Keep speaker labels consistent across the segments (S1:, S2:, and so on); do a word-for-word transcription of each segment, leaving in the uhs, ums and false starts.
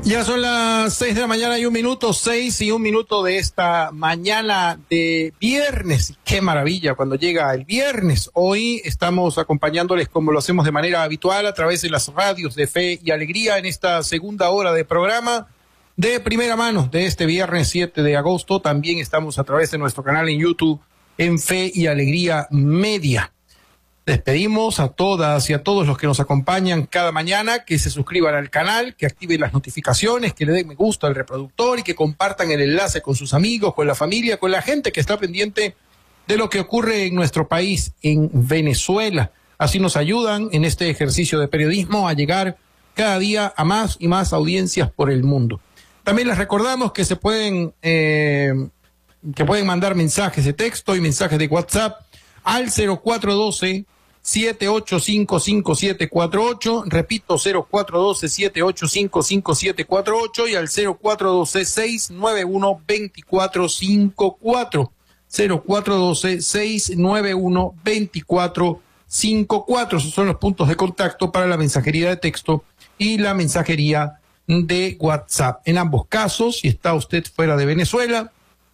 S1: Ya son las seis de la mañana y un minuto, seis y un minuto de esta mañana de viernes. Qué maravilla cuando llega el viernes. Hoy estamos acompañándoles como lo hacemos de manera habitual a través de las radios de Fe y Alegría en esta segunda hora de programa de primera mano de este viernes siete de agosto. También estamos a través de nuestro canal en YouTube en Fe y Alegría Media. Despedimos a todas y a todos los que nos acompañan cada mañana, que se suscriban al canal, que activen las notificaciones, que le den me gusta al reproductor y que compartan el enlace con sus amigos, con la familia, con la gente que está pendiente de lo que ocurre en nuestro país, en Venezuela. Así nos ayudan en este ejercicio de periodismo a llegar cada día a más y más audiencias por el mundo. También les recordamos que se pueden, eh, que pueden mandar mensajes de texto y mensajes de WhatsApp al cero cuatro uno dos, siete ocho cinco, cinco siete cuatro ocho, repito, cero cuatro uno dos, siete ocho cinco, cinco siete cuatro ocho y al cero cuatro uno dos, seis nueve uno, dos cuatro cinco cuatro, cero cuatro uno dos, seis nueve uno, dos cuatro cinco cuatro. Esos son los puntos de contacto para la mensajería de texto y la mensajería de WhatsApp. En ambos casos, si está usted fuera de Venezuela,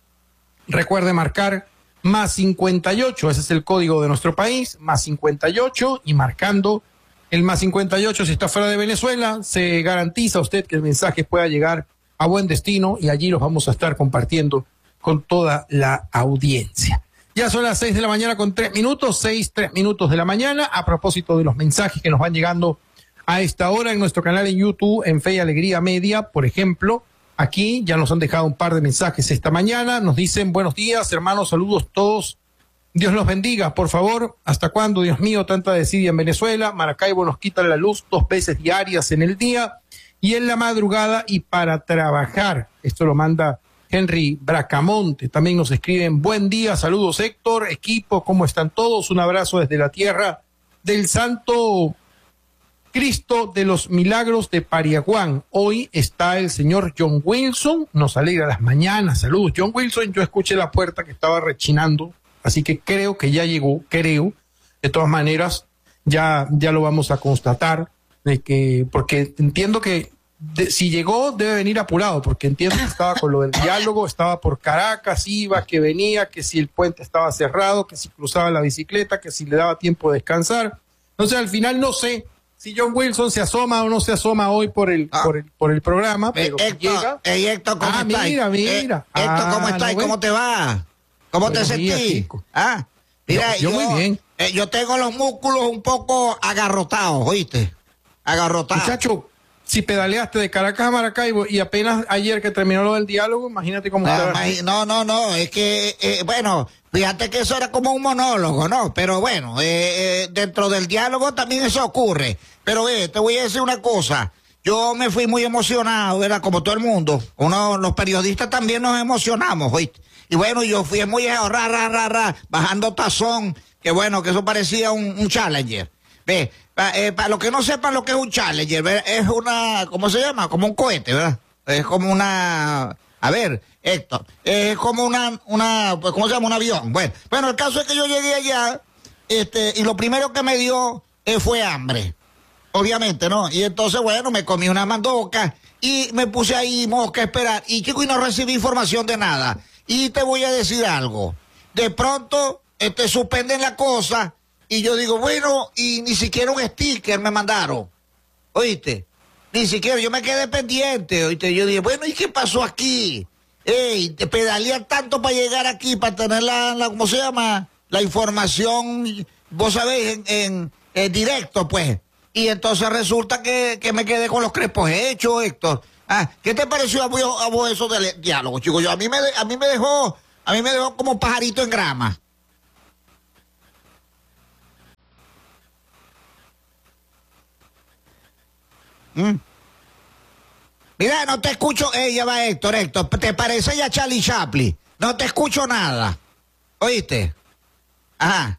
S1: recuerde marcar más cincuenta y ocho, ese es el código de nuestro país, más cincuenta y ocho, y marcando el más cincuenta y ocho si está fuera de Venezuela, se garantiza a usted que el mensaje pueda llegar a buen destino y allí los vamos a estar compartiendo con toda la audiencia. Ya son las seis de la mañana con tres minutos, seis, tres minutos de la mañana, a propósito de los mensajes que nos van llegando a esta hora en nuestro canal en YouTube, en Fe y Alegría Media, por ejemplo. Aquí ya nos han dejado un par de mensajes esta mañana. Nos dicen, buenos días, hermanos, saludos todos. Dios los bendiga, por favor. ¿Hasta cuándo, Dios mío, tanta desidia en Venezuela? Maracaibo nos quita la luz dos veces diarias en el día y en la madrugada y para trabajar. Esto lo manda Henry Bracamonte. También nos escriben, buen día, saludos Héctor, equipo, ¿cómo están todos? Un abrazo desde la tierra del Santo Cristo de los Milagros de Pariaguán. Hoy está el señor John Wilson, nos alegra las mañanas. Saludos, John Wilson. Yo escuché la puerta que estaba rechinando, así que creo que ya llegó, creo. De todas maneras, ya, ya lo vamos a constatar, de que, porque entiendo que de, si llegó debe venir apurado, porque entiendo que estaba con lo del diálogo, estaba por Caracas, iba, que venía, que si el puente estaba cerrado, que si cruzaba la bicicleta, que si le daba tiempo de descansar. Entonces, al final no sé si John Wilson se asoma o no se asoma hoy por el ah. por el por el programa, pero
S2: eh, Héctor,
S1: llega.
S2: Eh, Héctor, ¿cómo
S1: ah,
S2: estás?
S1: mira, mira.
S2: Eh, Héctor, ¿cómo
S1: ah,
S2: estás?
S1: No,
S2: ¿Cómo te va? ¿Cómo
S1: Buenos
S2: te
S1: días,
S2: sentís?
S1: chico.
S2: Ah, mira,
S1: yo, yo,
S2: yo,
S1: muy bien.
S2: Eh, yo tengo los músculos un poco agarrotados, ¿oíste? Agarrotados.
S1: Muchacho, si pedaleaste de Caracas a Maracaibo y apenas ayer que terminó lo del diálogo, imagínate cómo
S2: no,
S1: estará.
S2: No, no, no, es que, eh, bueno, fíjate que eso era como un monólogo, ¿no? Pero bueno, eh, eh, dentro del diálogo también eso ocurre. Pero eh, te voy a decir una cosa, yo me fui muy emocionado, ¿verdad? Como todo el mundo, uno, los periodistas también nos emocionamos, ¿oíste? Y bueno, yo fui muy ra, ra, ra, ra, bajando tazón, que bueno, que eso parecía un, un Challenger. Ve, para eh, pa los que no sepan lo que es un Challenger, ¿verdad? Es una, ¿cómo se llama? Como un cohete, ¿verdad? Es como una, a ver, Héctor, es como una, una, pues, ¿cómo se llama? Un avión. Bueno, bueno, el caso es que yo llegué allá, este, y lo primero que me dio eh, fue hambre. Obviamente, ¿no? Y entonces, bueno, me comí una mandoca y me puse ahí, mosca, a esperar. Y chico, y no recibí información de nada. Y te voy a decir algo. De pronto, este, suspenden la cosa y yo digo, bueno, y ni siquiera un sticker me mandaron. ¿Oíste? Ni siquiera, yo me quedé pendiente, ¿oíste? Yo dije, bueno, ¿y qué pasó aquí? Ey, te pedalear tanto para llegar aquí, para tener la, la ¿cómo se llama? La información, vos sabéis, en, en, en directo, pues. Y entonces resulta que, que me quedé con los crespos hechos, Héctor. Ah, ¿qué te pareció a vos, a vos eso del diálogo, chicos? Yo a mí me a mí me dejó, a mí me dejó como pajarito en grama. ¿Mm? Mira, no te escucho, ella va Héctor, Héctor, ¿te parece ya Charlie Chaplin? No te escucho nada. ¿Oíste? Ajá.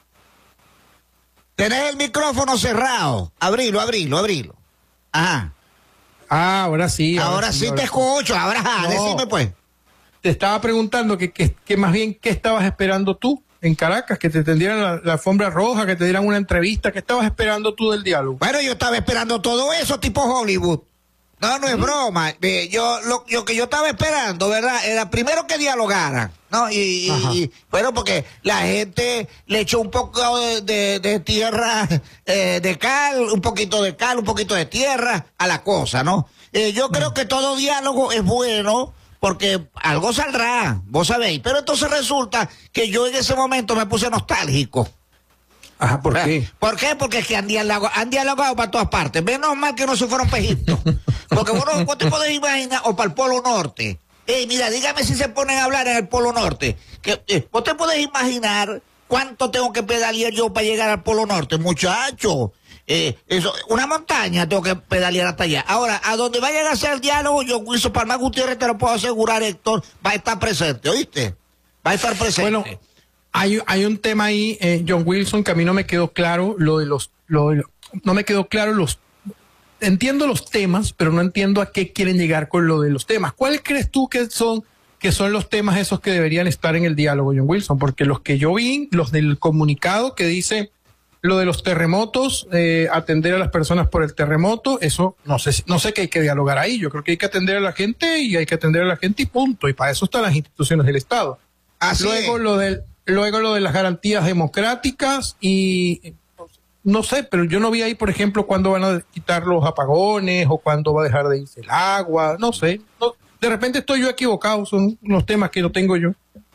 S2: Tenés el micrófono cerrado. Abrilo, abrilo, abrilo. Ajá.
S1: Ah, ahora sí.
S2: Ahora, ahora sí, sí ahora te sí. escucho. Ahora, no, decime pues.
S1: Te estaba preguntando que, que, que más bien, ¿qué estabas esperando tú en Caracas? Que te tendieran la, la alfombra roja, que te dieran una entrevista. ¿Qué estabas esperando tú del diálogo?
S2: Bueno, yo estaba esperando todo eso tipo Hollywood. No, no es broma. Eh, yo lo, lo que yo estaba esperando, ¿verdad? Era primero que dialogaran, ¿no? Y, y, y bueno, porque la gente le echó un poco de, de, de tierra, eh, de cal, un poquito de cal, un poquito de tierra a la cosa, ¿no? Eh, yo creo que todo diálogo es bueno, porque algo saldrá, vos sabéis. Pero entonces resulta que yo en ese momento me puse nostálgico.
S1: Ajá, ¿por qué?
S2: ¿Por qué? Porque es que han dialogado, han dialogado para todas partes. Menos mal que no se fueron para Egipto. Porque vos, no, vos te podés imaginar, o para el Polo Norte. Ey, mira, dígame si se ponen a hablar en el Polo Norte. Que, eh, vos te podés imaginar cuánto tengo que pedalear yo para llegar al Polo Norte, muchacho. Eh, eso, una montaña tengo que pedalear hasta allá. Ahora, a donde vaya a hacer el diálogo, yo, Wilson Palma Gutiérrez, te lo puedo asegurar, Héctor, va a estar presente, ¿oíste? Va a estar presente.
S1: Bueno, hay, hay un tema ahí, eh, John Wilson, que a mí no me quedó claro, lo de los, lo de, no me quedó claro los, entiendo los temas, pero no entiendo a qué quieren llegar con lo de los temas. ¿Cuáles crees tú que son, que son los temas esos que deberían estar en el diálogo, John Wilson? Porque los que yo vi, los del comunicado que dice lo de los terremotos, eh, atender a las personas por el terremoto, eso no sé, no sé qué hay que dialogar ahí. Yo creo que hay que atender a la gente y hay que atender a la gente y punto. Y para eso están las instituciones del Estado.
S2: Así
S1: luego
S2: es.
S1: lo del, luego lo de las garantías democráticas y no sé, pero yo no vi ahí, por ejemplo, cuándo van a quitar los apagones o cuándo va a dejar de irse el agua, no sé. No, de repente estoy yo equivocado, son los temas que no tengo yo.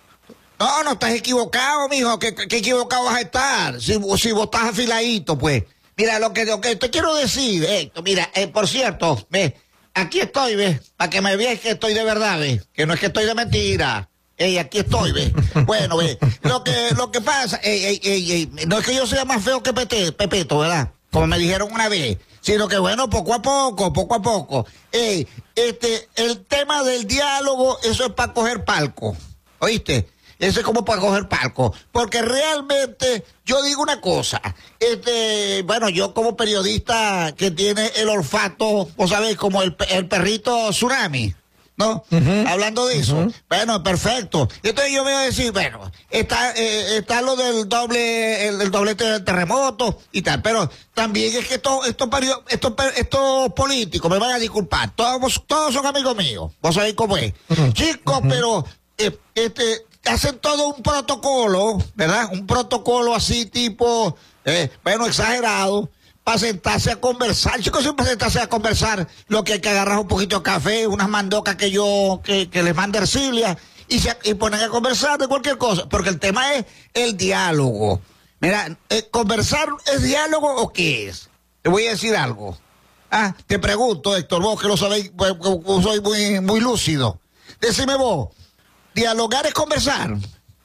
S2: No, no estás equivocado, mijo. ¿Qué, qué equivocado vas a estar? Si, si vos estás afiladito, pues. Mira, lo que, lo que te quiero decir, Héctor, mira, eh, por cierto, ve, aquí estoy, ve, para que me veas que estoy de verdad, ve, que no es que estoy de mentira. Ey, aquí estoy, ve. Bueno, ve, lo que, lo que pasa, ey, ey, ey, ey, no es que yo sea más feo que Pete, Pepeto, ¿verdad? Como me dijeron una vez, sino que bueno, poco a poco, poco a poco. Ey, este, el tema del diálogo, eso es para coger palco, ¿oíste? Eso es como para coger palco, porque realmente yo digo una cosa, este, bueno, yo como periodista que tiene el olfato, vos sabés, como el, el perrito Tsunami, ¿no? Uh-huh. Hablando de eso, uh-huh. Bueno, perfecto. Entonces yo voy a decir, bueno, está, eh, está lo del doble, el, el doblete del terremoto y tal, pero también es que estos esto, esto, esto, esto políticos, me van a disculpar, todos, todos son amigos míos, vos sabéis cómo es, uh-huh. Chicos, uh-huh. Pero, eh, este, hacen todo un protocolo, ¿verdad? Un protocolo así tipo, eh, bueno, exagerado, para sentarse a conversar. Chicos, siempre sentarse a conversar, lo que hay que agarrar un poquito de café, unas mandocas que yo, que, que les mande Ercilia, y se y ponen a conversar de cualquier cosa, porque el tema es el diálogo. Mira, eh, ¿conversar es diálogo o qué es? Te voy a decir algo. Ah, te pregunto, Héctor, vos que lo sabéis, pues, pues, soy muy, muy lúcido. Decime vos, ¿dialogar es conversar?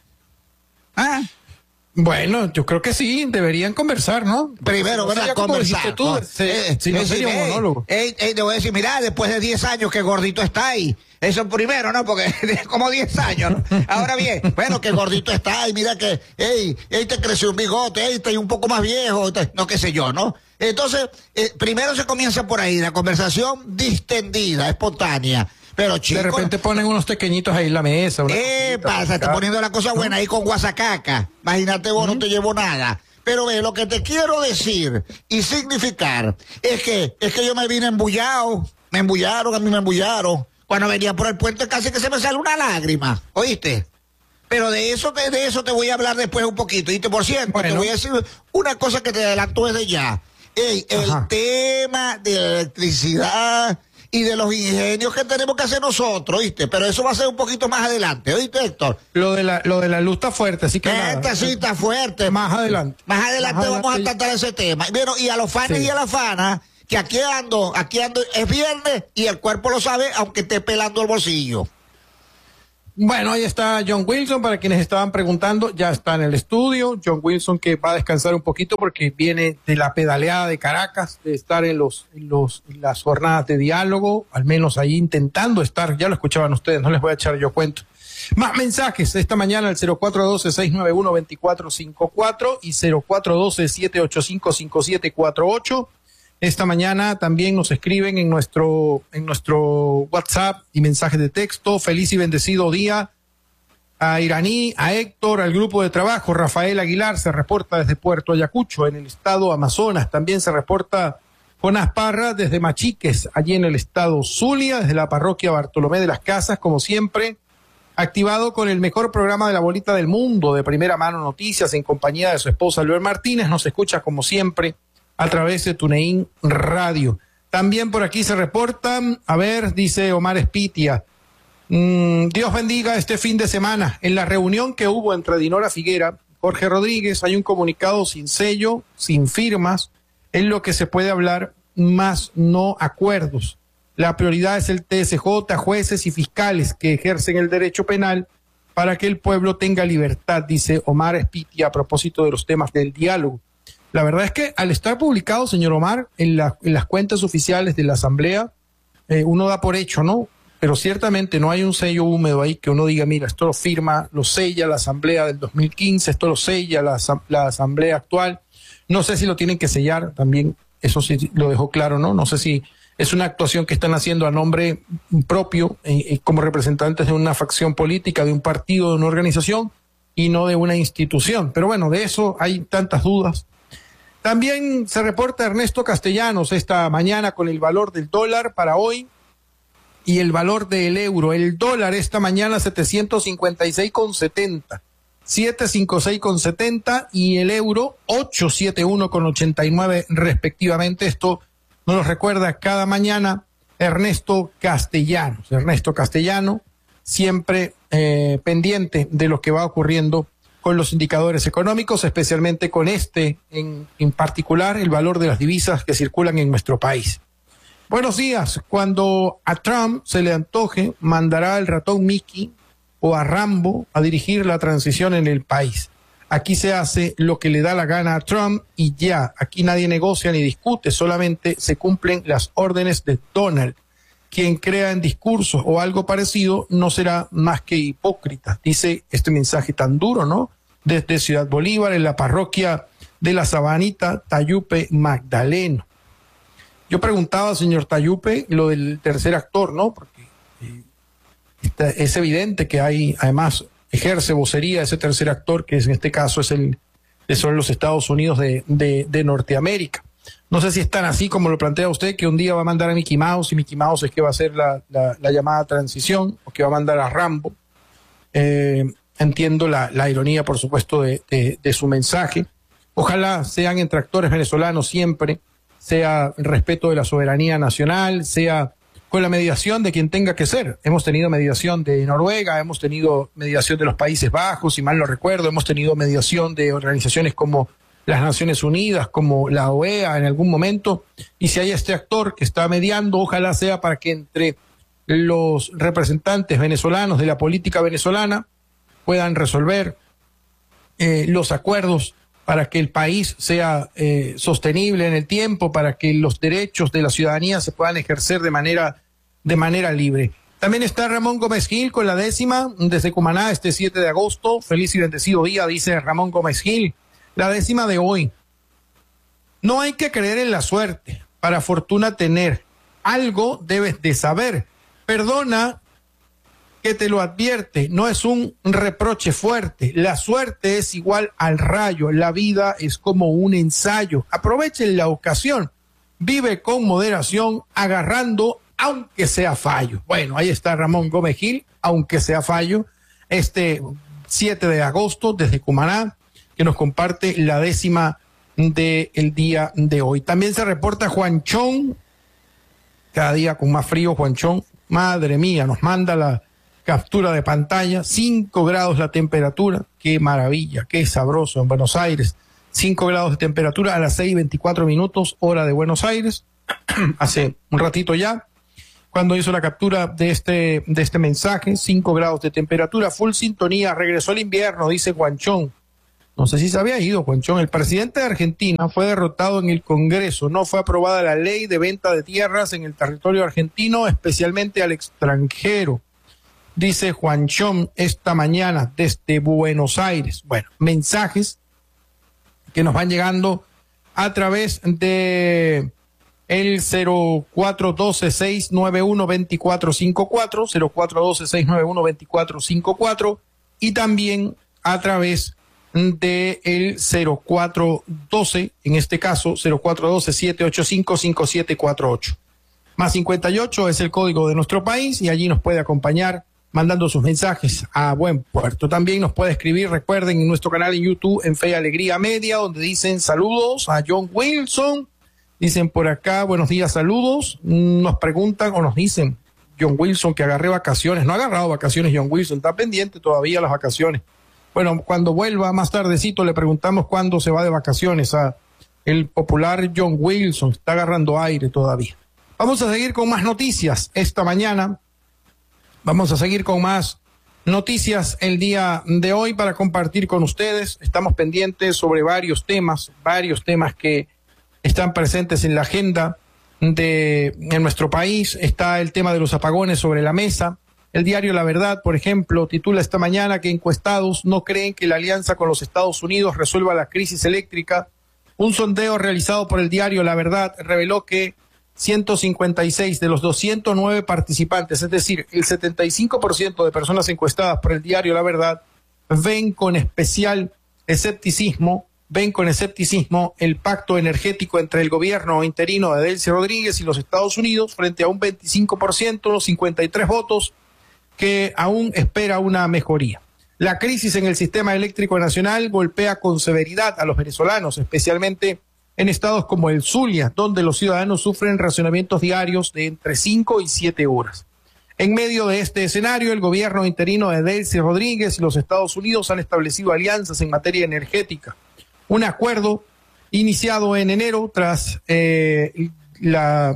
S2: ¿Ah?
S1: Bueno, yo creo que sí, deberían conversar, ¿no?
S2: Primero, ¿verdad?
S1: No
S2: Conversar.
S1: Tú,
S2: ¿no?
S1: sí,
S2: eh,
S1: si no
S2: eh,
S1: sería
S2: eh,
S1: un monólogo.
S2: Eh, eh, te voy a decir, mira, después de diez años que gordito está ahí. Eso primero, ¿no? Porque como diez años, ¿no? Ahora bien, bueno, que gordito está ahí, mira que, ey, ey, te creció un bigote, ey, está un poco más viejo, te, no qué sé yo, ¿no? Entonces, eh, primero se comienza por ahí, la conversación distendida, espontánea. Pero chicos,
S1: de repente ponen unos pequeñitos ahí en la mesa.
S2: Eh, pasa, está poniendo la cosa buena ahí con guasacaca. Imagínate vos, uh-huh. No te llevo nada. Pero ve, lo que te quiero decir y significar es que es que yo me vine embullado, me embullaron, a mí me embullaron. Cuando venía por el puente casi que se me sale una lágrima, ¿oíste? Pero de eso, de, de eso te voy a hablar después un poquito. Y te, por cierto, bueno. Te voy a decir una cosa que te adelanto desde ya. Ey, el Ajá. tema de la electricidad y de los ingenios que tenemos que hacer nosotros, ¿viste? Pero eso va a ser un poquito más adelante, ¿oíste, Héctor?
S1: Lo de la, lo de la luz está fuerte, así que
S2: Esta
S1: nada.
S2: sí está fuerte.
S1: Más adelante.
S2: Más adelante
S1: más
S2: vamos
S1: adelante.
S2: a tratar ese tema. Bueno, y a los fans sí. Y a las fanas, que aquí ando, aquí ando, es viernes y el cuerpo lo sabe, aunque esté pelando el bolsillo.
S1: Bueno, ahí está John Wilson, para quienes estaban preguntando, ya está en el estudio. John Wilson, que va a descansar un poquito porque viene de la pedaleada de Caracas, de estar en los, en los, en las jornadas de diálogo, al menos ahí intentando estar, ya lo escuchaban ustedes, no les voy a echar yo cuento. Más mensajes esta mañana al cero cuatro uno dos, seis nueve uno, dos cuatro cinco cuatro y cero cuatro uno dos, siete ocho cinco, cinco siete cuatro ocho. Esta mañana también nos escriben en nuestro, en nuestro WhatsApp y mensajes de texto. Feliz y bendecido día a Iraní, a Héctor, al grupo de trabajo. Rafael Aguilar se reporta desde Puerto Ayacucho, en el estado Amazonas. También se reporta Jonás Parra desde Machiques, allí en el estado Zulia, desde la parroquia Bartolomé de las Casas, como siempre, activado con el mejor programa de la bolita del mundo, de primera mano noticias, en compañía de su esposa Luel Martínez. Nos escucha como siempre a través de TuneIn Radio. También por aquí se reportan, a ver, dice Omar Espitia, mmm, Dios bendiga este fin de semana. En la reunión que hubo entre Dinora Figuera y Jorge Rodríguez hay un comunicado sin sello, sin firmas, en lo que se puede hablar, más no acuerdos. La prioridad es el T S J, jueces y fiscales que ejercen el derecho penal para que el pueblo tenga libertad, dice Omar Espitia a propósito de los temas del diálogo. La verdad es que al estar publicado, señor Omar, en, la, en las cuentas oficiales de la Asamblea, eh, uno da por hecho, ¿no? Pero ciertamente no hay un sello húmedo ahí que uno diga, mira, esto lo firma, lo sella la Asamblea del dos mil quince, esto lo sella la, la Asamblea actual. No sé si lo tienen que sellar, también eso sí lo dejó claro, ¿no? No sé si es una actuación que están haciendo a nombre propio, eh, eh, como representantes de una facción política, de un partido, de una organización, y no de una institución. Pero bueno, de eso hay tantas dudas. También se reporta Ernesto Castellanos esta mañana con el valor del dólar para hoy y el valor del euro. El dólar esta mañana setecientos cincuenta y seis con setenta, setecientos cincuenta y seis con setenta, y el euro ochocientos setenta y uno con ochenta y nueve respectivamente. Esto nos lo recuerda cada mañana Ernesto Castellanos. Ernesto Castellano, siempre eh, pendiente de lo que va ocurriendo con los indicadores económicos, especialmente con este en, en particular, el valor de las divisas que circulan en nuestro país. Buenos días. Cuando a Trump se le antoje, mandará al ratón Mickey o a Rambo a dirigir la transición en el país. Aquí se hace lo que le da la gana a Trump y ya. Aquí nadie negocia ni discute, solamente se cumplen las órdenes de Donald. Quien crea en discursos o algo parecido no será más que hipócrita, dice este mensaje tan duro, ¿no? Desde Ciudad Bolívar, en la parroquia de la Sabanita, Tayupe Magdaleno. Yo preguntaba, señor Tayupe, lo del tercer actor, ¿no? Porque eh, está, es evidente que hay, además, ejerce vocería ese tercer actor, que en este caso es el, son los Estados Unidos de, de, de Norteamérica. No sé si es tan así como lo plantea usted, que un día va a mandar a Mickey Mouse y Mickey Mouse es que va a hacer la, la, la llamada transición, o que va a mandar a Rambo. Eh, entiendo la, la ironía, por supuesto, de, de, de su mensaje. Ojalá sean entre actores venezolanos siempre, sea el respeto de la soberanía nacional, sea con la mediación de quien tenga que ser. Hemos tenido mediación de Noruega, hemos tenido mediación de los Países Bajos, si mal no recuerdo, hemos tenido mediación de organizaciones como las Naciones Unidas, como la O E A en algún momento, y si hay este actor que está mediando, ojalá sea para que entre los representantes venezolanos de la política venezolana puedan resolver eh, los acuerdos para que el país sea eh, sostenible en el tiempo, para que los derechos de la ciudadanía se puedan ejercer de manera, de manera libre. También está Ramón Gómez Gil con la décima desde Cumaná este siete de agosto. Feliz y bendecido día, dice Ramón Gómez Gil. La décima de hoy. No hay que creer en la suerte para fortuna tener. Algo debes de saber. Perdona que te lo advierte. No es un reproche fuerte. La suerte es igual al rayo. La vida es como un ensayo. Aprovechen la ocasión. Vive con moderación, agarrando aunque sea fallo. Bueno, ahí está Ramón Gómez Gil, aunque sea fallo. Este siete de agosto desde Cumaná, que nos comparte la décima del día de hoy. También se reporta Juanchón, cada día con más frío, Juanchón, madre mía, nos manda la captura de pantalla, cinco grados la temperatura, qué maravilla, qué sabroso en Buenos Aires, cinco grados de temperatura a las seis y veinticuatro minutos, hora de Buenos Aires, hace un ratito ya, cuando hizo la captura de este, de este mensaje, cinco grados de temperatura, full sintonía, regresó el invierno, dice Juanchón. No sé si se había ido, Juanchón. El presidente de Argentina fue derrotado en el Congreso. No fue aprobada la ley de venta de tierras en el territorio argentino, especialmente al extranjero. Dice Juanchón esta mañana desde Buenos Aires. Bueno, mensajes que nos van llegando a través de el cero cuatro uno dos, seis nueve uno, dos cuatro cinco cuatro, cero cuatro uno dos, seis nueve uno, dos cuatro cinco cuatro, y también a través del cero cuatro doce, en este caso cero cuatro doce, siete ocho cinco, cinco siete cuatro ocho. Más cincuenta y ocho es el código de nuestro país y allí nos puede acompañar mandando sus mensajes a buen puerto. También nos puede escribir, recuerden, en nuestro canal en YouTube, en Fe y Alegría Media, donde dicen saludos a John Wilson. Dicen por acá, buenos días, saludos. Nos preguntan o nos dicen, John Wilson, que agarré vacaciones. No ha agarrado vacaciones John Wilson, está pendiente todavía las vacaciones. Bueno, cuando vuelva más tardecito le preguntamos cuándo se va de vacaciones a el popular John Wilson. Está agarrando aire todavía. Vamos a seguir con más noticias esta mañana. Vamos a seguir con más noticias el día de hoy para compartir con ustedes. Estamos pendientes sobre varios temas, varios temas que están presentes en la agenda de en nuestro país. Está el tema de los apagones sobre la mesa. El diario La Verdad, por ejemplo, titula esta mañana que encuestados no creen que la alianza con los Estados Unidos resuelva la crisis eléctrica. Un sondeo realizado por el diario La Verdad reveló que ciento cincuenta y seis de los doscientos nueve participantes, es decir, el setenta y cinco por ciento de personas encuestadas por el diario La Verdad, ven con especial escepticismo, ven con escepticismo el pacto energético entre el gobierno interino de Delcy Rodríguez y los Estados Unidos frente a un veinticinco por ciento, los cincuenta y tres votos, que aún espera una mejoría. La crisis en el sistema eléctrico nacional golpea con severidad a los venezolanos, especialmente en estados como el Zulia, donde los ciudadanos sufren racionamientos diarios de entre cinco y siete horas. En medio de este escenario, el gobierno interino de Delcy Rodríguez y los Estados Unidos han establecido alianzas en materia energética. Un acuerdo iniciado en enero tras eh, la,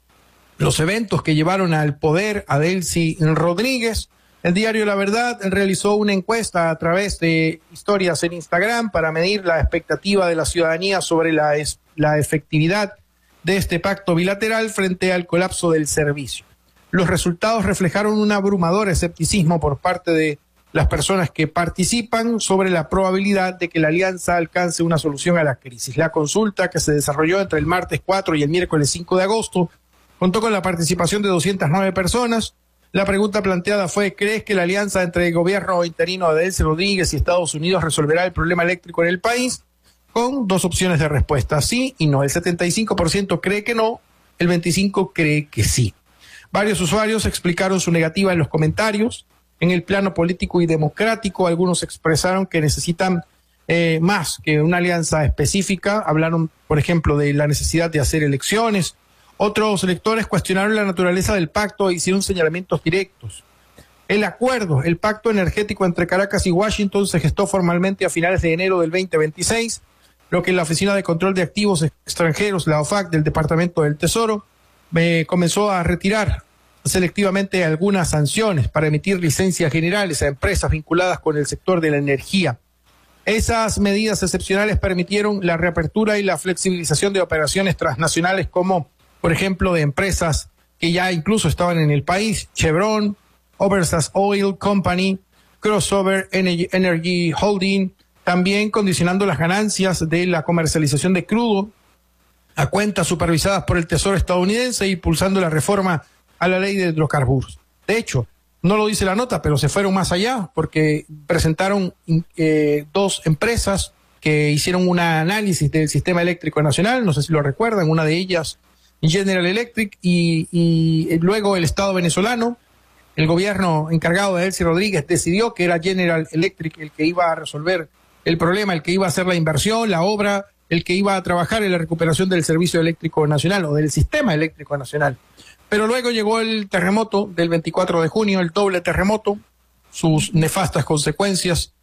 S1: los eventos que llevaron al poder a Delcy Rodríguez. El diario La Verdad realizó una encuesta a través de historias en Instagram para medir la expectativa de la ciudadanía sobre la, la efectividad de este pacto bilateral frente al colapso del servicio. Los resultados reflejaron un abrumador escepticismo por parte de las personas que participan sobre la probabilidad de que la alianza alcance una solución a la crisis. La consulta, que se desarrolló entre el martes cuatro y el miércoles cinco de agosto, contó con la participación de doscientas nueve personas. La pregunta planteada fue, ¿crees que la alianza entre el gobierno interino de Delcy Rodríguez y Estados Unidos resolverá el problema eléctrico en el país? Con dos opciones de respuesta, sí y no. El setenta y cinco por ciento cree que no, el veinticinco por ciento cree que sí. Varios usuarios explicaron su negativa en los comentarios. En el plano político y democrático, algunos expresaron que necesitan eh, más que una alianza específica. Hablaron, por ejemplo, de la necesidad de hacer elecciones. Otros lectores cuestionaron la naturaleza del pacto e hicieron señalamientos directos. El acuerdo, el pacto energético entre Caracas y Washington se gestó formalmente a finales de enero del veinte veintiséis, lo que la Oficina de Control de Activos Extranjeros, la O F A C, del Departamento del Tesoro, eh, comenzó a retirar selectivamente algunas sanciones para emitir licencias generales a empresas vinculadas con el sector de la energía. Esas medidas excepcionales permitieron la reapertura y la flexibilización de operaciones transnacionales como, por ejemplo, de empresas que ya incluso estaban en el país: Chevron, Overseas Oil Company, Crossover Energy Holding, también condicionando las ganancias de la comercialización de crudo a cuentas supervisadas por el Tesoro estadounidense, impulsando la reforma a la ley de hidrocarburos. De hecho, no lo dice la nota, pero se fueron más allá porque presentaron eh, dos empresas que hicieron un análisis del sistema eléctrico nacional, no sé si lo recuerdan, una de ellas General Electric y, y luego el Estado venezolano. El gobierno encargado de Delcy Rodríguez decidió que era General Electric el que iba a resolver el problema, el que iba a hacer la inversión, la obra, el que iba a trabajar en la recuperación del servicio eléctrico nacional o del sistema eléctrico nacional. Pero luego llegó el terremoto del veinticuatro de junio, el doble terremoto, sus nefastas consecuencias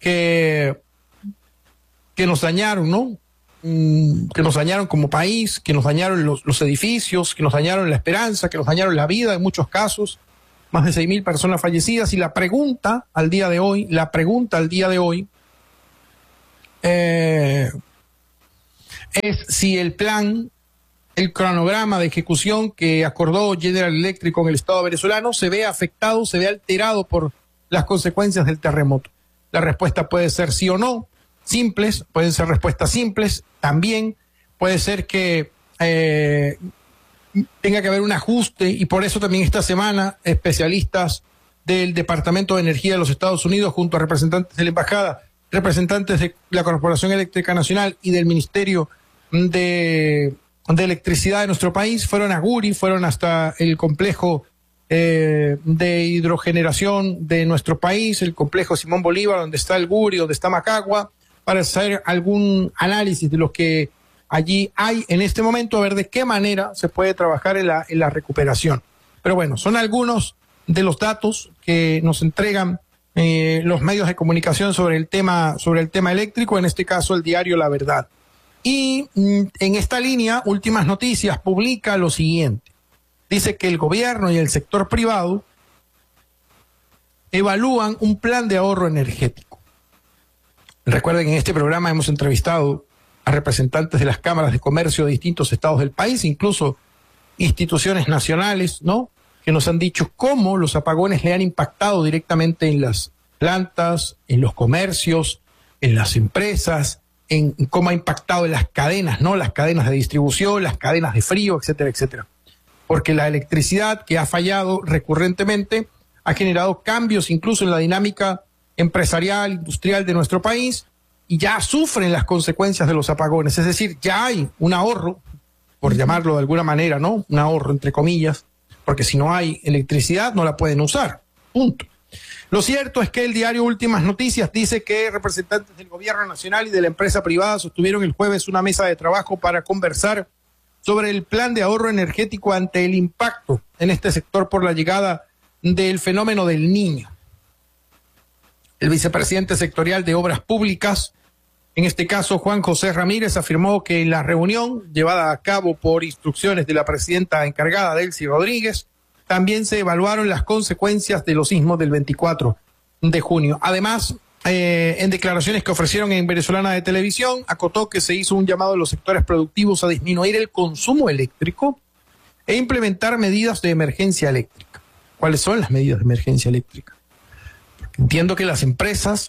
S1: que, que nos dañaron, ¿no? Mm, que nos dañaron como país, que nos dañaron los, los edificios, que nos dañaron la esperanza, que nos dañaron la vida en muchos casos. Más de seis mil personas fallecidas. Y la pregunta al día de hoy, la pregunta al día de hoy eh, es si el plan, el cronograma de ejecución que acordó General Electric con el Estado venezolano se ve afectado, se ve alterado por las consecuencias del terremoto. La respuesta puede ser sí o no, simples, pueden ser respuestas simples, también puede ser que eh, tenga que haber un ajuste, y por eso también esta semana especialistas del Departamento de Energía de los Estados Unidos junto a representantes de la Embajada representantes de la Corporación Eléctrica Nacional y del Ministerio de, de Electricidad de nuestro país, fueron a Guri, fueron hasta el complejo eh, de hidrogeneración de nuestro país, el complejo Simón Bolívar, donde está el Guri, donde está Macagua, para hacer algún análisis de lo que allí hay en este momento, a ver de qué manera se puede trabajar en la, en la recuperación. Pero bueno, son algunos de los datos que nos entregan eh, los medios de comunicación sobre el tema, sobre el tema eléctrico, en este caso el diario La Verdad. Y mm, en esta línea, Últimas Noticias publica lo siguiente. Dice que el gobierno y el sector privado evalúan un plan de ahorro energético. Recuerden, en este programa hemos entrevistado a representantes de las cámaras de comercio de distintos estados del país, incluso instituciones nacionales, ¿no?, que nos han dicho cómo los apagones le han impactado directamente en las plantas, en los comercios, en las empresas, en cómo ha impactado en las cadenas, ¿no?, las cadenas de distribución, las cadenas de frío, etcétera, etcétera. Porque la electricidad, que ha fallado recurrentemente, ha generado cambios incluso en la dinámica empresarial, industrial de nuestro país, y ya sufren las consecuencias de los apagones. Es decir, ya hay un ahorro, por llamarlo de alguna manera, ¿no?, un ahorro entre comillas, porque si no hay electricidad no la pueden usar, punto. Lo cierto es que el diario Últimas Noticias dice que representantes del gobierno nacional y de la empresa privada sostuvieron el jueves una mesa de trabajo para conversar sobre el plan de ahorro energético ante el impacto en este sector por la llegada del fenómeno del Niño. El vicepresidente sectorial de Obras Públicas, en este caso Juan José Ramírez, afirmó que en la reunión llevada a cabo por instrucciones de la presidenta encargada, Delcy Rodríguez, también se evaluaron las consecuencias de los sismos del veinticuatro de junio. Además, eh, en declaraciones que ofrecieron en Venezolana de Televisión, acotó que se hizo un llamado a los sectores productivos a disminuir el consumo eléctrico e implementar medidas de emergencia eléctrica. ¿Cuáles son las medidas de emergencia eléctrica? Entiendo que las empresas,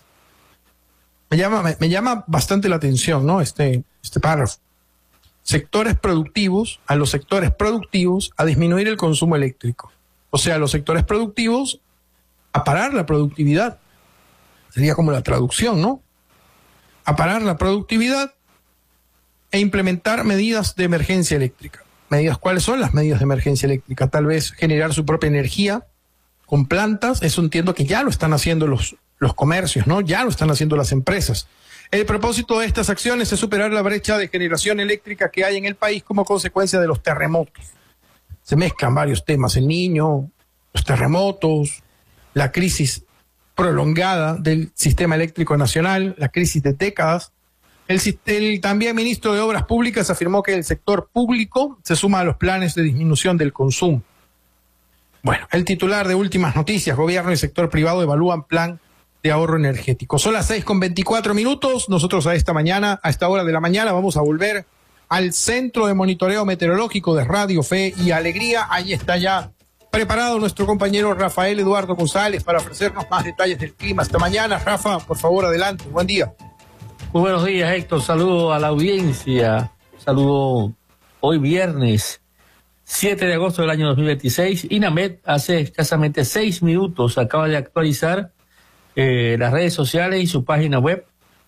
S1: me llama, me, me llama bastante la atención, ¿no?, este, este párrafo. Sectores productivos, a los sectores productivos a disminuir el consumo eléctrico. O sea, a los sectores productivos a parar la productividad. Sería como la traducción, ¿no? A parar la productividad e implementar medidas de emergencia eléctrica. Medidas, ¿cuáles son las medidas de emergencia eléctrica? Tal vez generar su propia energía con plantas. Eso entiendo que ya lo están haciendo los, los comercios, ¿no? Ya lo están haciendo las empresas. El propósito de estas acciones es superar la brecha de generación eléctrica que hay en el país como consecuencia de los terremotos. Se mezclan varios temas, el Niño, los terremotos, la crisis prolongada del sistema eléctrico nacional, la crisis de décadas. El, el también ministro de Obras Públicas afirmó que el sector público se suma a los planes de disminución del consumo. Bueno, el titular de Últimas Noticias, gobierno y sector privado evalúan plan de ahorro energético. Son las seis con veinticuatro minutos. Nosotros a esta mañana, a esta hora de la mañana, vamos a volver al Centro de Monitoreo Meteorológico de Radio Fe y Alegría. Ahí está ya preparado nuestro compañero Rafael Eduardo González para ofrecernos más detalles del clima esta mañana. Rafa, por favor, adelante. Buen día.
S3: Muy buenos días, Héctor. Saludo a la audiencia. Saludo hoy viernes siete de agosto del año dos mil veintiséis. INAMED hace escasamente seis minutos acaba de actualizar eh, las redes sociales y su página web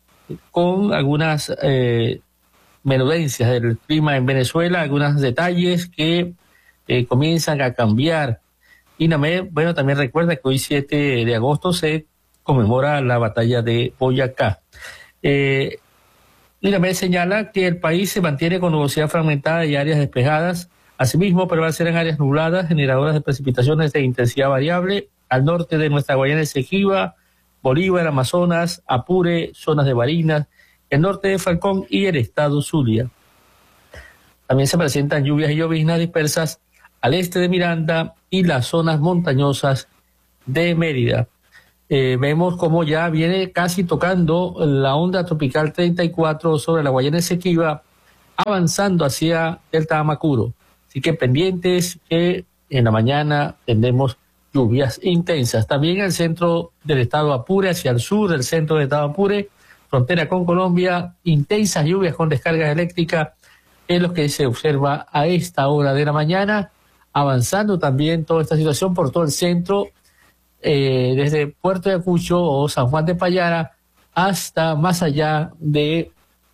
S3: con algunas eh, menudencias del clima en Venezuela, algunos detalles que eh, comienzan a cambiar. INAMED, bueno, también recuerda que hoy siete de agosto se conmemora la batalla de Boyacá. Eh, INAMED señala que el país se mantiene con nubosidad fragmentada y áreas despejadas. Asimismo, prevalecerán áreas nubladas, generadoras de precipitaciones de intensidad variable al norte de nuestra Guayana Esequiba, Bolívar, Amazonas, Apure, zonas de Barinas, el norte de Falcón y el estado Zulia. También se presentan lluvias y lloviznas dispersas al este de Miranda y las zonas montañosas de Mérida. Eh, vemos como ya viene casi tocando la onda tropical treinta y cuatro sobre la Guayana Esequiba, avanzando hacia el Tamacuro. Así que pendientes que en la mañana tendremos lluvias intensas. También el centro del estado Apure, hacia el sur del centro del estado Apure, frontera con Colombia, intensas lluvias con descargas eléctricas, es lo que se observa a esta hora de la mañana, avanzando también toda esta situación por todo el centro, eh, desde Puerto de Ayacucho o San Juan de Payara hasta más allá de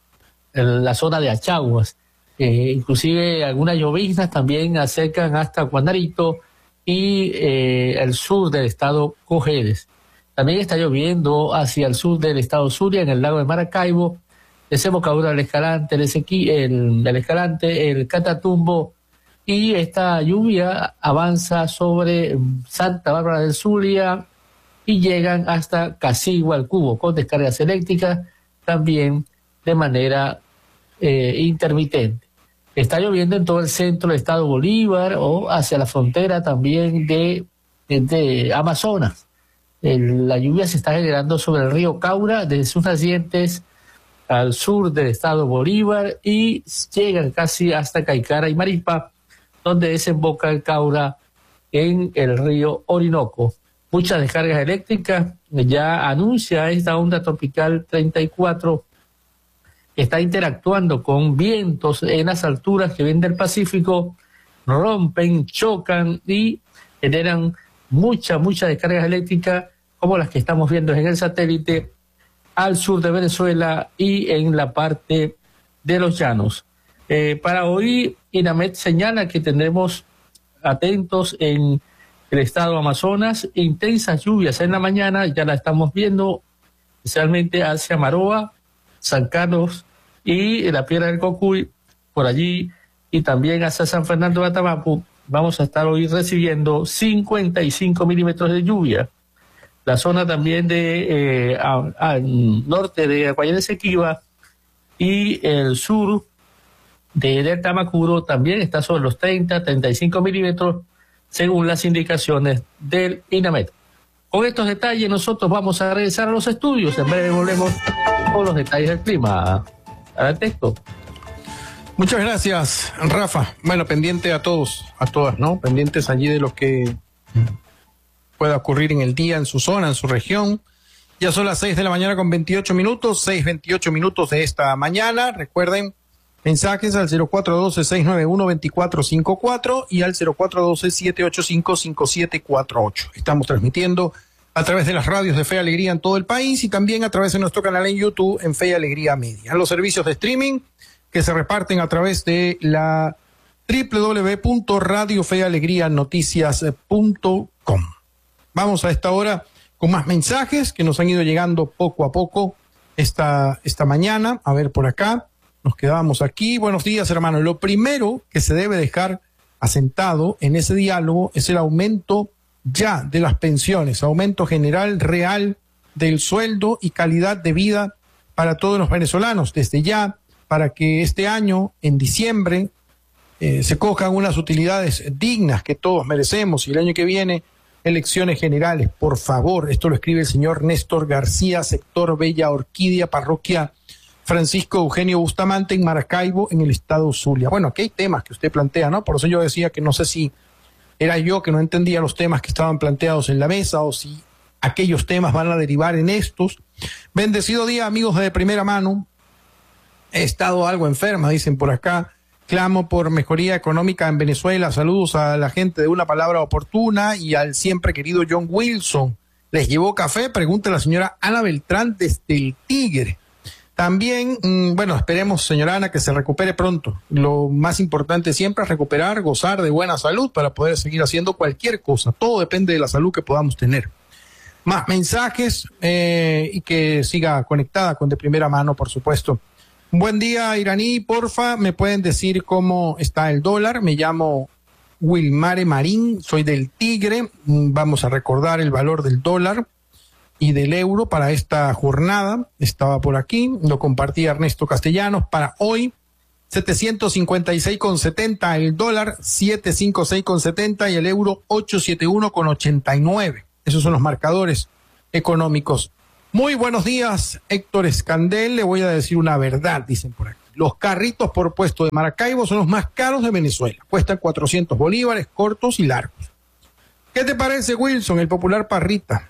S3: la zona de Achaguas. Eh, inclusive algunas lloviznas también acercan hasta Guanarito y eh, el sur del estado Cojedes. También está lloviendo hacia el sur del estado Zulia, en el lago de Maracaibo, desembocadura del Escalante, el, Ezequi, el, el Escalante, el Catatumbo, y esta lluvia avanza sobre Santa Bárbara del Zulia y llegan hasta Casigua, el Cubo, con descargas eléctricas también de manera eh, intermitente. Está lloviendo en todo el centro del estado Bolívar o hacia la frontera también de, de, de Amazonas. El, la lluvia se está generando sobre el río Caura, desde sus nacientes al sur del estado Bolívar, y llegan casi hasta Caicara y Maripa, donde desemboca el Caura en el río Orinoco. Muchas descargas eléctricas. Ya anuncia esta onda tropical treinta y cuatro, está interactuando con vientos en las alturas que vienen del Pacífico, rompen, chocan y generan muchas, muchas descargas eléctricas, como las que estamos viendo en el satélite, al sur de Venezuela y en la parte de los llanos. Eh, para hoy, INAMET señala que tendremos atentos en el estado Amazonas, intensas lluvias en la mañana, ya la estamos viendo, especialmente hacia Maroa, San Carlos y la Piedra del Cocuy, por allí, y también hacia San Fernando de Atabapo. Vamos a estar hoy recibiendo cincuenta y cinco milímetros de lluvia. La zona también de eh, a, a, norte de Guayana Esequiba y el sur de Delta Macuro también está sobre los treinta, treinta y cinco milímetros, según las indicaciones del INAMET. Con estos detalles nosotros vamos a regresar a los estudios. En breve volvemos con los detalles del clima. Al texto.
S1: Muchas gracias, Rafa. Bueno, pendiente a todos, a todas, ¿no? Pendientes allí de lo que pueda ocurrir en el día, en su zona, en su región. Ya son las seis de la mañana con veintiocho minutos, seis veintiocho minutos de esta mañana. Recuerden, mensajes al cero cuatro uno dos, seis nueve uno, dos cuatro cinco cuatro y al cero cuatro uno dos, siete ocho cinco, cinco siete cuatro ocho. Estamos transmitiendo a través de las radios de Fe y Alegría en todo el país y también a través de nuestro canal en YouTube en Fe y Alegría Media. Los servicios de streaming que se reparten a través de la doble u doble u doble u punto radio fe y alegría noticias punto com. Vamos a esta hora con más mensajes que nos han ido llegando poco a poco esta, esta mañana. A ver por acá, nos quedábamos aquí. Buenos días, hermano. Lo primero que se debe dejar asentado en ese diálogo es el aumento ya de las pensiones, aumento general real del sueldo y calidad de vida para todos los venezolanos desde ya, para que este año, en diciembre, eh, se cojan unas utilidades dignas que todos merecemos, y el año que viene, elecciones generales. Por favor, esto lo escribe el señor Néstor García, sector Bella Orquídea, parroquia Francisco Eugenio Bustamante, en Maracaibo, en el estado Zulia. Bueno, aquí hay temas que usted plantea, ¿no? Por eso yo decía que no sé si era yo que no entendía los temas que estaban planteados en la mesa o si aquellos temas van a derivar en estos. Bendecido día, amigos de primera mano. He estado algo enferma, dicen por acá. Clamo por mejoría económica en Venezuela. Saludos a la gente de Una Palabra Oportuna y al siempre querido John Wilson. ¿Les llevó café? Pregunta la señora Ana Beltrán desde el Tigre. También, mmm, bueno, esperemos, señora Ana, que se recupere pronto. Lo más importante siempre es recuperar, gozar de buena salud para poder seguir haciendo cualquier cosa. Todo depende de la salud que podamos tener. Más mensajes eh, y que siga conectada con De Primera Mano, por supuesto. Buen día, Iraní, porfa, ¿me pueden decir cómo está el dólar? Me llamo Wilmare Marín, soy del Tigre. Vamos a recordar el valor del dólar y del euro para esta jornada. Estaba por aquí, lo compartía Ernesto Castellanos. Para hoy, setecientos cincuenta y seis con setenta el dólar, setecientos cincuenta y seis con setenta y el euro ochocientos setenta y uno con ochenta y nueve. Esos son los marcadores económicos. Muy buenos días, Héctor Escandel. Le voy a decir una verdad, dicen por aquí. Los carritos por puesto de Maracaibo son los más caros de Venezuela. Cuestan cuatrocientos bolívares, cortos y largos. ¿Qué te parece, Wilson, el popular Parrita?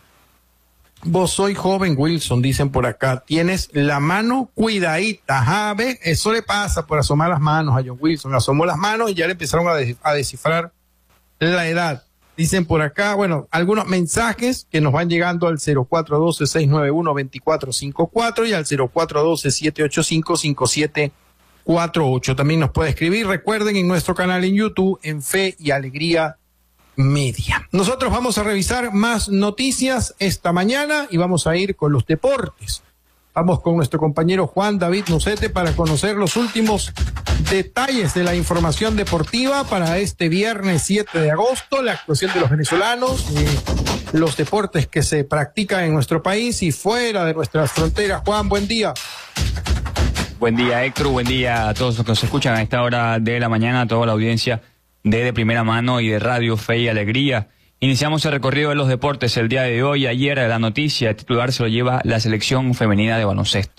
S1: Vos soy joven, Wilson, dicen por acá. Tienes la mano cuidadita. Ajá, ¿ves? Eso le pasa por asomar las manos a John Wilson. Asomó las manos y ya le empezaron a, de- a descifrar la edad. Dicen por acá, bueno, algunos mensajes que nos van llegando al cero cuatro uno dos, seis nueve uno, dos cuatro cinco cuatro y al cero cuatro uno dos, siete ocho cinco, cinco siete cuatro ocho. También nos puede escribir, recuerden, en nuestro canal en YouTube, en Fe y Alegría Media. Nosotros vamos a revisar más noticias esta mañana y vamos a ir con los deportes. Vamos con nuestro compañero Juan David Musete para conocer los últimos detalles de la información deportiva para este viernes siete de agosto, la actuación de los venezolanos, eh, los deportes que se practican en nuestro país y fuera de nuestras fronteras. Juan, buen día.
S4: Buen día, Héctor, buen día a todos los que nos escuchan a esta hora de la mañana, a toda la audiencia de De Primera Mano y de Radio Fe y Alegría. Iniciamos el recorrido de los deportes el día de hoy. Ayer la noticia de titular se lo lleva la selección femenina de baloncesto.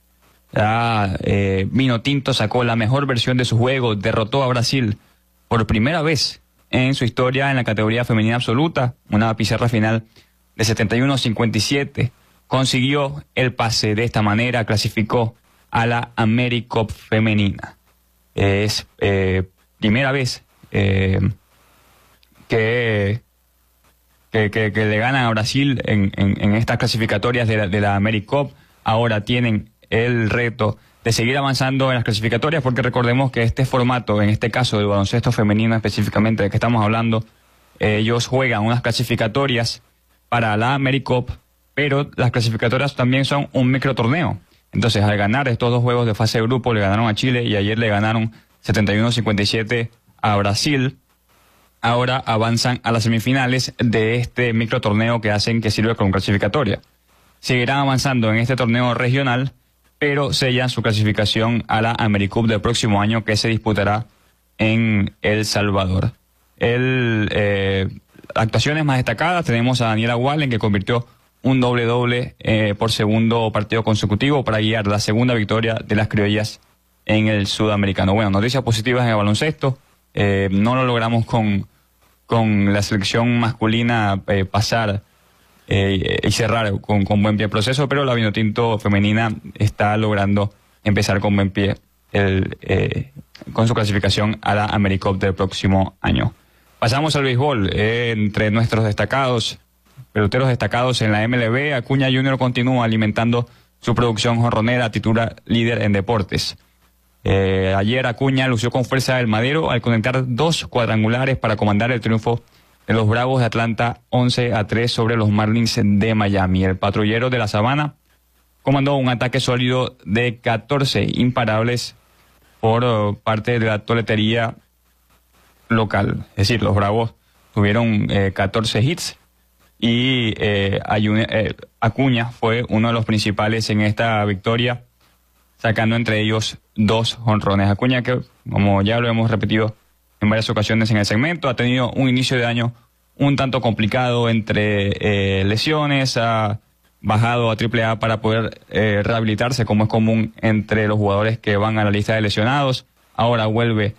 S4: La eh, Vinotinto sacó la mejor versión de su juego, derrotó a Brasil por primera vez en su historia en la categoría femenina absoluta, una pizarra final de setenta y uno a cincuenta y siete. Consiguió el pase de esta manera, clasificó a la AmeriCup femenina. Eh, es eh, primera vez eh, que... Que, que, que le ganan a Brasil en, en, en estas clasificatorias de la, de la AmeriCup. Ahora tienen el reto de seguir avanzando en las clasificatorias, porque recordemos que este formato, en este caso del baloncesto femenino específicamente de que estamos hablando, eh, ellos juegan unas clasificatorias para la AmeriCup, pero las clasificatorias también son un microtorneo. Entonces, al ganar estos dos juegos de fase de grupo, le ganaron a Chile y ayer le ganaron setenta y uno a cincuenta y siete a Brasil. Ahora avanzan a las semifinales de este microtorneo que hacen que sirve como clasificatoria. Seguirán avanzando en este torneo regional, pero sellan su clasificación a la AmeriCup del próximo año, que se disputará en El Salvador. El, eh, actuaciones más destacadas, tenemos a Daniela Wallen, que convirtió un doble-doble eh, por segundo partido consecutivo para guiar la segunda victoria de las criollas en el sudamericano. Bueno, noticias positivas en el baloncesto. Eh, no lo logramos con, con la selección masculina eh, pasar eh, y cerrar con, con buen pie el proceso, pero la Vinotinto femenina está logrando empezar con buen pie el, eh, con su clasificación a la AmeriCup del próximo año. Pasamos al béisbol. Eh, entre nuestros destacados, peloteros destacados en la M L B, Acuña junior continúa alimentando su producción jonronera, titular líder en deportes. Eh, ayer Acuña lució con fuerza el madero al conectar dos cuadrangulares para comandar el triunfo de los Bravos de Atlanta once a tres sobre los Marlins de Miami. El patrullero de la Sabana comandó un ataque sólido de catorce imparables por uh, parte de la toletería local. Es decir, los Bravos tuvieron eh, catorce hits y eh, Ayune, eh, Acuña fue uno de los principales en esta victoria, sacando entre ellos dos jonrones. Acuña, que como ya lo hemos repetido en varias ocasiones en el segmento, ha tenido un inicio de año un tanto complicado entre eh, lesiones, ha bajado a triple A para poder eh, rehabilitarse, como es común entre los jugadores que van a la lista de lesionados. Ahora vuelve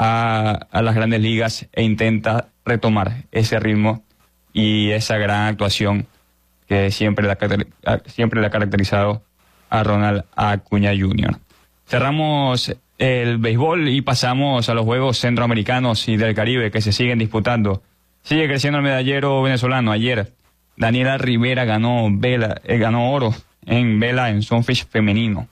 S4: a, a las grandes ligas e intenta retomar ese ritmo y esa gran actuación que siempre le ha, siempre le ha caracterizado a Ronald Acuña junior Cerramos el béisbol y pasamos a los Juegos Centroamericanos y del Caribe que se siguen disputando. Sigue creciendo el medallero venezolano. Ayer Daniela Rivera ganó vela, eh, ganó oro en vela en Sunfish femenino.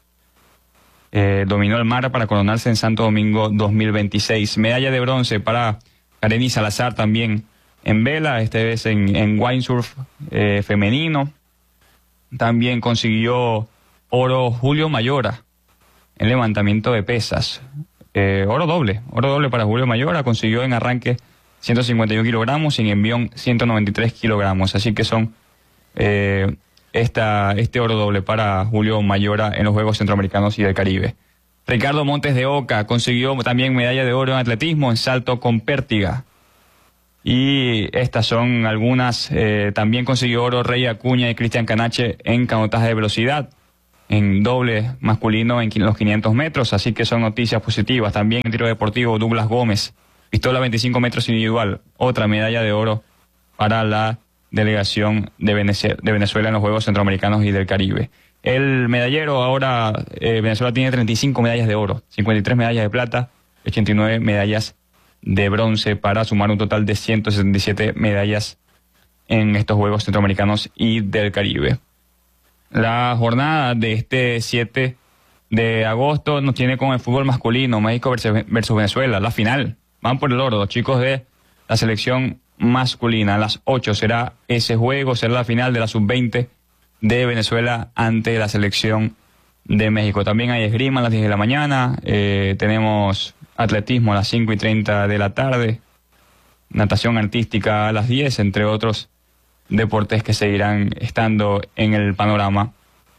S4: Eh, dominó el mar para coronarse en Santo Domingo dos mil veintiséis. Medalla de bronce para Kareni Salazar también en vela, esta vez en, en windsurf eh, femenino. También consiguió oro Julio Mayora en levantamiento de pesas. Eh, oro doble, oro doble para Julio Mayora, consiguió en arranque ciento cincuenta y uno kilogramos y en envión ciento noventa y tres kilogramos. Así que son eh, esta, este oro doble para Julio Mayora en los Juegos Centroamericanos y del Caribe. Ricardo Montes de Oca consiguió también medalla de oro en atletismo en salto con pértiga. Y estas son algunas. Eh, también consiguió oro Rey Acuña y Cristian Canache en canotaje de velocidad, en doble masculino en los quinientos metros, así que son noticias positivas. También en tiro deportivo, Douglas Gómez, pistola veinticinco metros individual, otra medalla de oro para la delegación de Venezuela, de Venezuela en los Juegos Centroamericanos y del Caribe. El medallero ahora, eh, Venezuela tiene treinta y cinco medallas de oro, cincuenta y tres medallas de plata, ochenta y nueve medallas de bronce para sumar un total de ciento setenta y siete medallas en estos Juegos Centroamericanos y del Caribe. La jornada de este siete de agosto nos tiene con el fútbol masculino, México versus Venezuela, la final. Van por el oro los chicos de la selección masculina. A las ocho será ese juego, será la final de la sub veinte de Venezuela ante la selección de México. También hay esgrima a las diez de la mañana, eh, tenemos atletismo a las cinco y treinta de la tarde, natación artística a las diez, entre otros deportes que seguirán estando en el panorama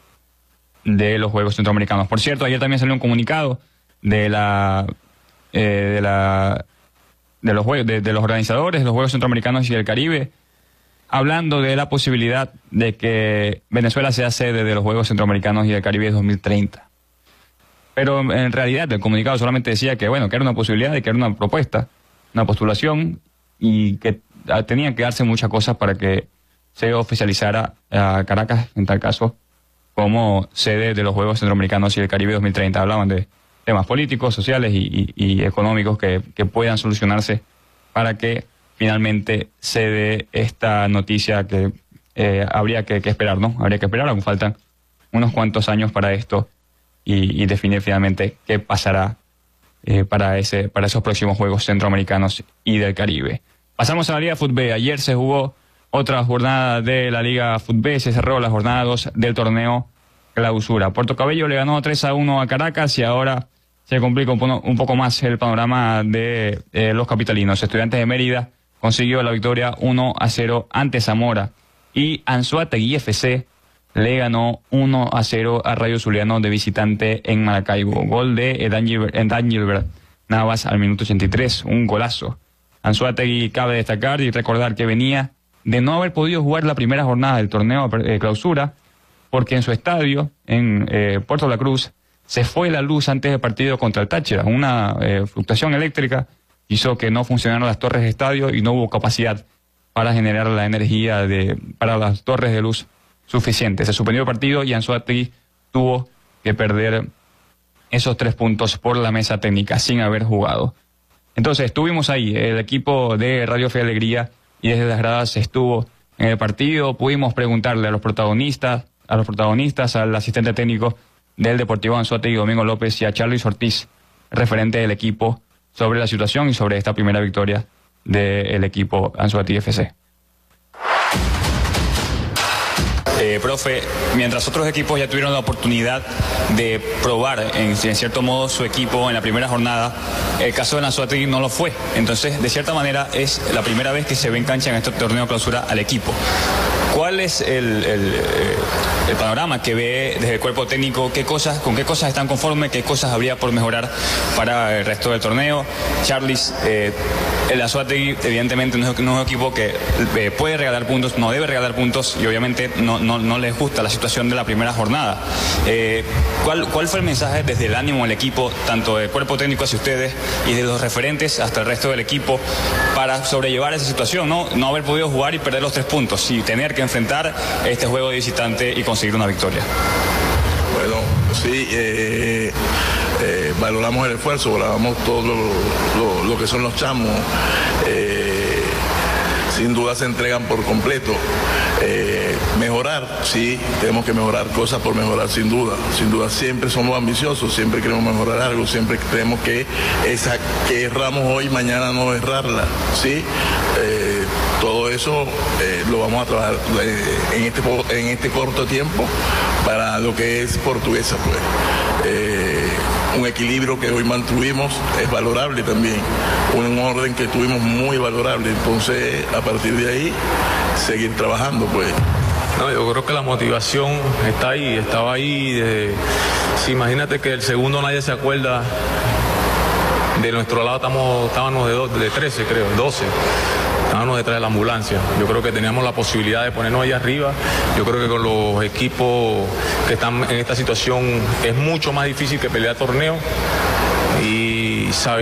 S4: de los Juegos Centroamericanos. Por cierto, ayer también salió un comunicado de la eh, de la de los juegos de, de los organizadores de los Juegos Centroamericanos y del Caribe, hablando de la posibilidad de que Venezuela sea sede de los Juegos Centroamericanos y del Caribe dos mil treinta. Pero en realidad el comunicado solamente decía que bueno, que era una posibilidad y que era una propuesta, una postulación, y que tenían que darse muchas cosas para que se oficializara a Caracas, en tal caso, como sede de los Juegos Centroamericanos y del Caribe dos mil treinta. Hablaban de temas políticos, sociales y, y, y económicos que, que puedan solucionarse para que finalmente se dé esta noticia que eh, habría que, que esperar, ¿no? Habría que esperar, aún faltan unos cuantos años para esto y, y definir finalmente qué pasará eh, para, ese, para esos próximos Juegos Centroamericanos y del Caribe. Pasamos a la Liga Fútbol. Ayer se jugó otra jornada de la Liga Fútbol, se cerró la jornada dos del torneo Clausura. Puerto Cabello le ganó tres a uno a Caracas y ahora se complica un, un poco más el panorama de eh, los capitalinos. Estudiantes de Mérida consiguió la victoria uno a cero ante Zamora y Anzoátegui F C le ganó uno a cero a Rayo Zuliano de visitante en Maracaibo. Gol de Edan Gilbert Navas al minuto ochenta y tres, un golazo. Anzoátegui cabe destacar y recordar que venía de no haber podido jugar la primera jornada del torneo eh, Clausura, porque en su estadio, en eh, Puerto La Cruz, se fue la luz antes del partido contra el Táchira. Una eh, fluctuación eléctrica hizo que no funcionaran las torres de estadio y no hubo capacidad para generar la energía de, para las torres de luz suficiente. Se suspendió el partido y Anzoátegui tuvo que perder esos tres puntos por la mesa técnica sin haber jugado. Entonces estuvimos ahí, el equipo de Radio Fe y Alegría, y desde las gradas estuvo en el partido. Pudimos preguntarle a los protagonistas, a los protagonistas, al asistente técnico del Deportivo Anzoátegui, Domingo López, y a Charly Ortiz, referente del equipo, sobre la situación y sobre esta primera victoria del equipo Anzoátegui F C. Eh, profe, mientras otros equipos ya tuvieron la oportunidad de probar en, en cierto modo su equipo en la primera jornada, el caso de Anzoátegui no lo fue. Entonces, de cierta manera, es la primera vez que se ve en cancha en este torneo de Clausura al equipo. ¿Cuál es el, el, el panorama que ve desde el cuerpo técnico? ¿Qué cosas, con qué cosas están conformes? ¿Qué cosas habría por mejorar para el resto del torneo? Charlis, eh, el Anzoátegui evidentemente no es, no es un equipo que eh, puede regalar puntos, no debe regalar puntos y obviamente no, no, no les gusta la situación de la primera jornada. Eh, ¿cuál, ¿Cuál fue el mensaje desde el ánimo del equipo, tanto del cuerpo técnico hacia ustedes y de los referentes hasta el resto del equipo, para sobrellevar esa situación, no, no haber podido jugar y perder los tres puntos y tener que enfrentar este juego de visitante y conseguir una victoria?
S5: Bueno, sí, eh, eh, valoramos el esfuerzo, valoramos todo lo, lo, lo que son los chamos, eh, sin duda se entregan por completo. Eh, mejorar, sí, tenemos que mejorar cosas por mejorar, sin duda, sin duda, siempre somos ambiciosos, siempre queremos mejorar algo, siempre creemos que esa que erramos hoy, mañana no errarla, sí, eh, todo eso eh, lo vamos a trabajar eh, en, este, en este corto tiempo para lo que es Portuguesa, pues. Eh, un equilibrio que hoy mantuvimos es valorable también, un orden que tuvimos muy valorable, entonces a partir de ahí seguir trabajando, pues.
S6: No, yo creo que la motivación está ahí, estaba ahí. De, sí, imagínate que el segundo nadie se acuerda. De nuestro lado estamos, estábamos de, do, de trece, creo, doce. Estábamos detrás de la ambulancia. Yo creo que teníamos la posibilidad de ponernos ahí arriba. Yo creo que con los equipos que están en esta situación es mucho más difícil que pelear torneo. Y sabe